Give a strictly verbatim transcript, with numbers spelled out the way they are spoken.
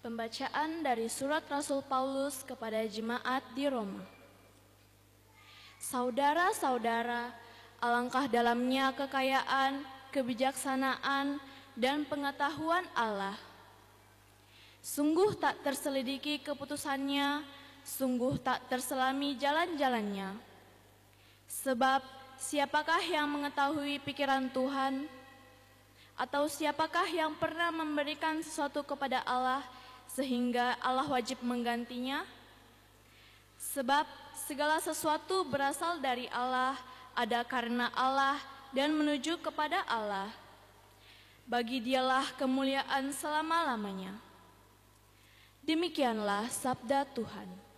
Pembacaan dari surat Rasul Paulus kepada jemaat di Roma. Saudara-saudara, alangkah dalamnya kekayaan, kebijaksanaan, dan pengetahuan Allah. Sungguh tak terselidiki keputusannya, sungguh tak terselami jalan-jalannya. Sebab siapakah yang mengetahui pikiran Tuhan? Atau siapakah yang pernah memberikan sesuatu kepada Allah sehingga Allah wajib menggantinya? Sebab segala sesuatu berasal dari Allah, ada karena Allah, dan menuju kepada Allah. Bagi Dialah kemuliaan selama-lamanya. Demikianlah sabda Tuhan.